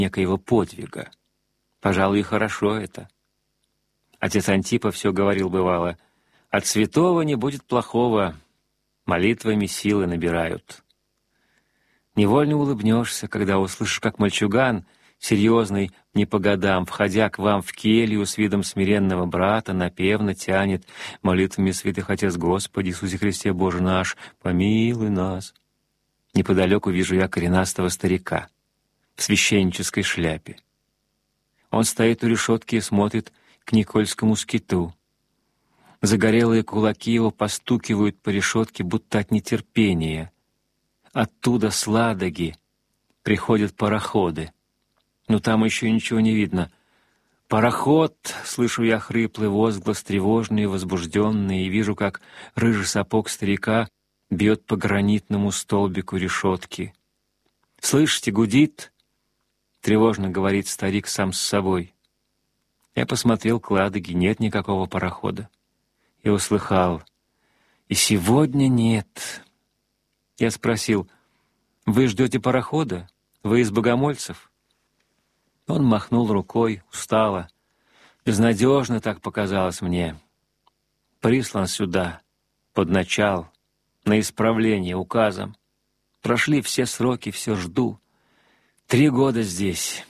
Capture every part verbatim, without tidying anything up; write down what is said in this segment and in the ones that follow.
некоего подвига. Пожалуй, и хорошо это. Отец Антипа все говорил, бывало: «От святого не будет плохого, молитвами силы набирают». Невольно улыбнешься, когда услышишь, как мальчуган, серьезный не по годам, входя к вам в келью с видом смиренного брата, напевно тянет молитвами святых Отец Господи Иисусе Христе Боже наш, помилуй нас. Неподалеку вижу я коренастого старика в священнической шляпе. Он стоит у решетки и смотрит к Никольскому скиту. Загорелые кулаки его постукивают по решетке, будто от нетерпения. Оттуда, с Ладоги, приходят пароходы. Но там еще ничего не видно. «Пароход!» — слышу я хриплый возглас, тревожный и возбужденный, и вижу, как рыжий сапог старика бьет по гранитному столбику решетки. «Слышите, гудит?» — тревожно говорит старик сам с собой. Я посмотрел к Ладоге, нет никакого парохода. И услыхал: «И сегодня нет». Я спросил: «Вы ждете парохода? Вы из богомольцев?» Он махнул рукой, устало. Безнадежно так показалось мне. Прислан сюда, под начал, на исправление указом. Прошли все сроки, все жду. Три года здесь.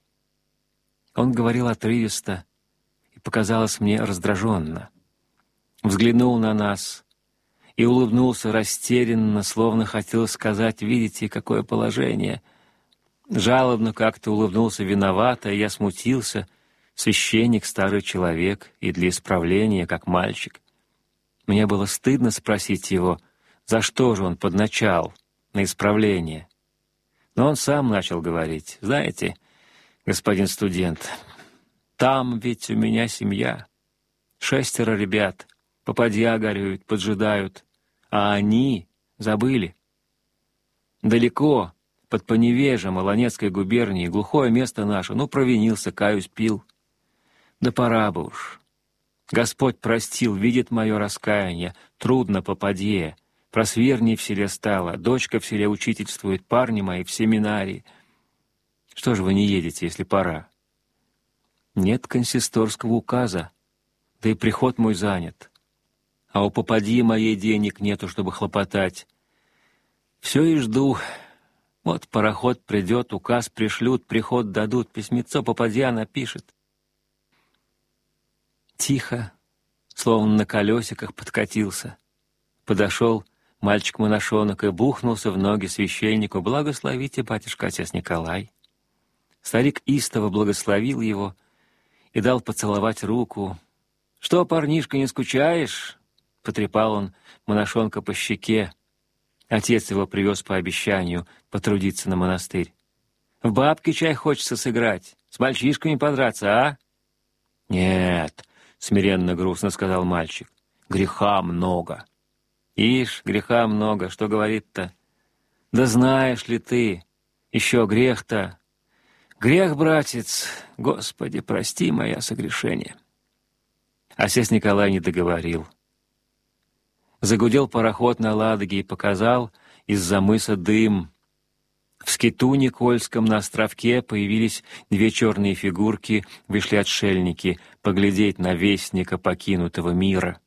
Он говорил отрывисто и показалось мне раздраженно. Взглянул на нас и улыбнулся растерянно, словно хотел сказать: «Видите, какое положение». Жалобно как-то улыбнулся виновато, и я смутился. Священник, старый человек, и для исправления, как мальчик. Мне было стыдно спросить его, за что же он подначал на исправление. Но он сам начал говорить: «Знаете, господин студент, там ведь у меня семья. Шестеро ребят, попадья горюют, поджидают, а они забыли. Далеко, под Поневежем, Илонецкой губернии, глухое место наше, ну, провинился, каюсь, пил. Да пора бы уж. Господь простил, видит мое раскаяние, трудно попадье. Просверней в селе стало, дочка в селе учительствует, парни мои в семинарии. Что же вы не едете, если пора?» «Нет консисторского указа, да и приход мой занят. А у попадьи моей денег нету, чтобы хлопотать. Все и жду. Вот пароход придет, указ пришлют, приход дадут, письмецо попадья напишет». Тихо, словно на колесиках, подкатился. Подошел мальчик-монашонок и бухнулся в ноги священнику: «Благословите, батюшка, отец Николай». Старик истово благословил его и дал поцеловать руку. «Что, парнишка, не скучаешь?» — потрепал он монашонка по щеке. Отец его привез по обещанию потрудиться на монастырь. «В бабки чай хочется сыграть, с мальчишками подраться, а?» «Нет», — смиренно грустно сказал мальчик, — «греха много». «Ишь, греха много, что говорит-то?» «Да знаешь ли ты, еще грех-то». «Грех, братец, Господи, прости мое согрешение». Отец Николай не договорил. Загудел пароход на Ладоге и показал из-за мыса дым. В скиту Никольском на островке появились две черные фигурки, вышли отшельники поглядеть на вестника покинутого мира.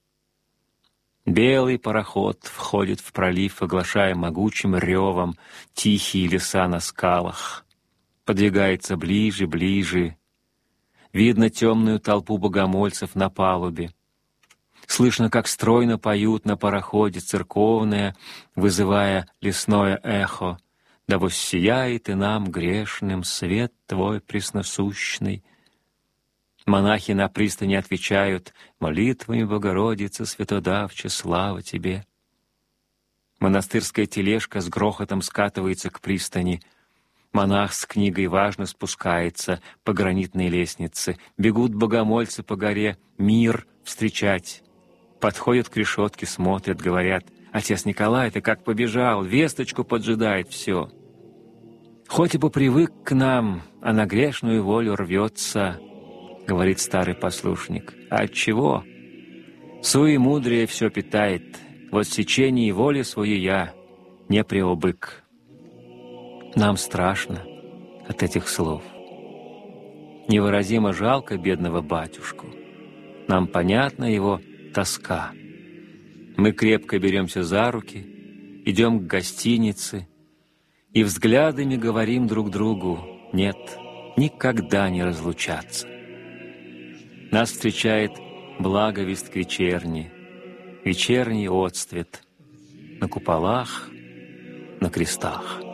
Белый пароход входит в пролив, оглашая могучим ревом тихие леса на скалах. Подвигается ближе, ближе. Видно темную толпу богомольцев на палубе. Слышно, как стройно поют на пароходе церковное, вызывая лесное эхо. «Да воссияет и нам, грешным, свет Твой пресносущный». Монахи на пристани отвечают: «Молитвами Богородицы, Святодавче, слава Тебе». Монастырская тележка с грохотом скатывается к пристани. Монах с книгой важно спускается по гранитной лестнице. Бегут богомольцы по горе мир встречать. Подходят к решетке, смотрят, говорят: «Отец Николай, ты как побежал, весточку поджидает все». «Хоть и попривык к нам, а на грешную волю рвется», — говорит старый послушник. «А отчего? Суемудрие все питает, вот в сечении воли свою я не преобык». Нам страшно от этих слов. Невыразимо жалко бедного батюшку. Нам понятна его тоска. Мы крепко беремся за руки, идем к гостинице и взглядами говорим друг другу: нет, никогда не разлучаться. Нас встречает благовест к вечерне, вечерний отцвет на куполах, на крестах.